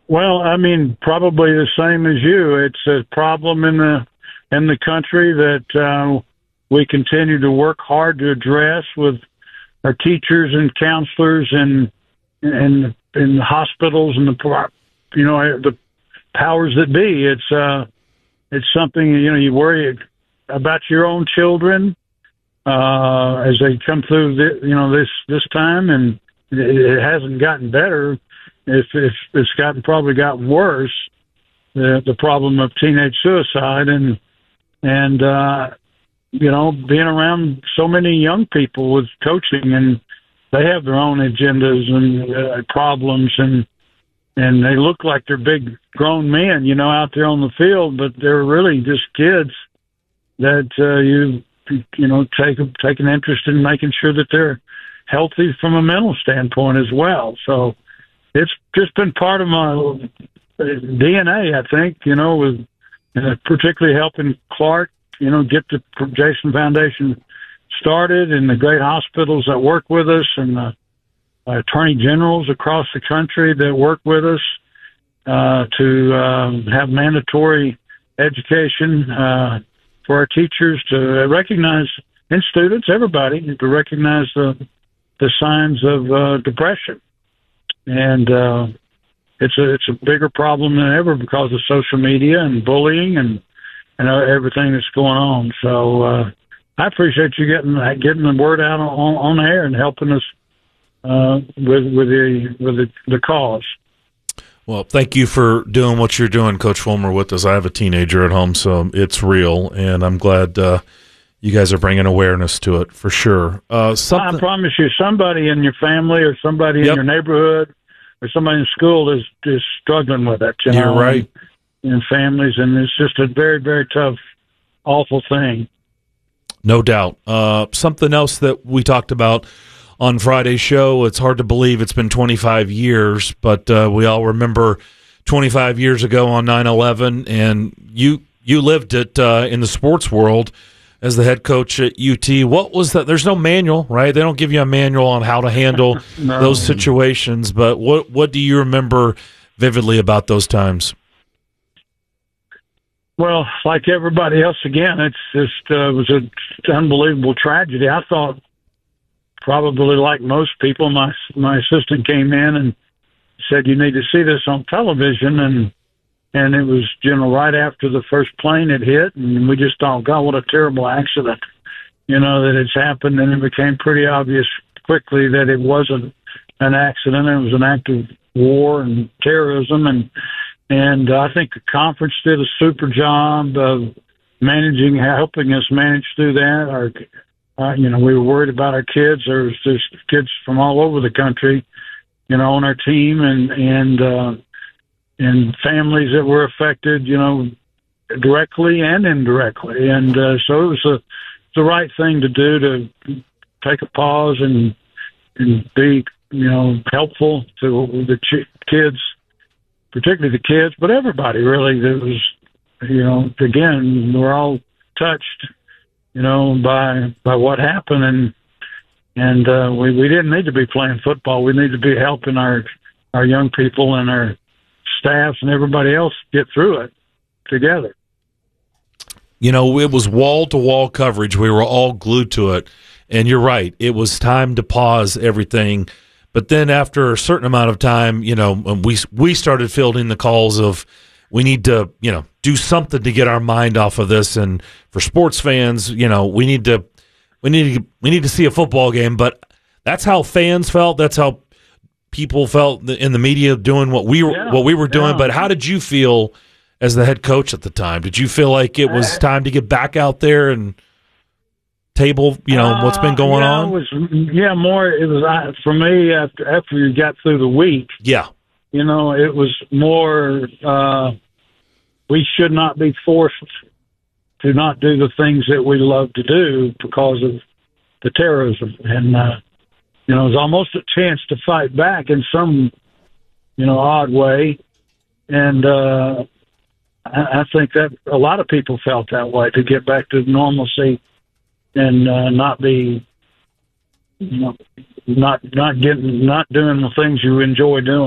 Well, I mean, probably the same as you. It's a problem in the country that we continue to work hard to address with our teachers and counselors and in the hospitals and the powers that be. It's something you worry about your own children as they come through this time, and it hasn't gotten better. If it's probably gotten worse, the problem of teenage suicide and being around so many young people with coaching, and they have their own agendas and problems, and they look like they're big grown men, out there on the field, but they're really just kids that take an interest in making sure that they're healthy from a mental standpoint as well. So it's just been part of my DNA, I think, with particularly helping Clark, get the Jason Foundation started, and the great hospitals that work with us, and the attorney generals across the country that work with us to have mandatory education for our teachers to recognize, and students, everybody, to recognize the signs of depression. And it's a bigger problem than ever because of social media and bullying and everything that's going on. So I appreciate you getting the word out on the air and helping us with the cause. Well, thank you for doing what you're doing, Coach Fulmer, with us. I have a teenager at home, so it's real, and I'm glad you guys are bringing awareness to it for sure. I promise you, somebody in your family or somebody in your neighborhood or somebody in school is struggling with it. You're right. In families, and it's just a very, very tough, awful thing. No doubt. Something else that we talked about on Friday's show, it's hard to believe it's been 25 years, but we all remember 25 years ago on 9/11, and you lived it in the sports world as the head coach at UT. What was that? There's no manual, right? They don't give you a manual on how to handle No. those situations, but what do you remember vividly about those times? Well, like everybody else, again, it's just was an unbelievable tragedy. I thought, probably like most people, my assistant came in and said, "You need to see this on television," and it was right after the first plane had hit, and we just thought, God, what a terrible accident, that it's happened, and it became pretty obvious quickly that it wasn't an accident. It was an act of war and terrorism, and I think the conference did a super job of helping us manage through that. We were worried about our kids. There's kids from all over the country, on our team, and families that were affected, directly and indirectly. And so it was the right thing to do, to take a pause and be, helpful to the kids, particularly the kids, but everybody really. That was, again, we're all touched, by what happened, and we didn't need to be playing football. We need to be helping our young people and our staffs and everybody else get through it together. It was wall-to-wall coverage. We were all glued to it, and you're right. It was time to pause everything. But then after a certain amount of time, we started fielding the calls of, we need to, do something to get our mind off of this. And for sports fans, we need to see a football game. But that's how fans felt. That's how people felt in the media doing what we were doing. But how did you feel as the head coach at the time? Did you feel like it was time to get back out there and table, what's been going on? More. It was for me after you got through the week. Yeah, it was more. We should not be forced to not do the things that we love to do because of the terrorism, and it was almost a chance to fight back in some, odd way, and I think that a lot of people felt that way, to get back to normalcy and not be, not doing the things you enjoy doing.